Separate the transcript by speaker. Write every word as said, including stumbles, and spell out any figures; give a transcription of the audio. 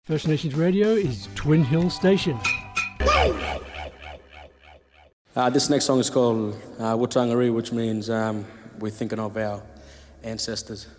Speaker 1: First Nations Radio is Twin Hill Station.
Speaker 2: Uh, this next song is called uh, Wutangari, which means um, we're thinking of our ancestors.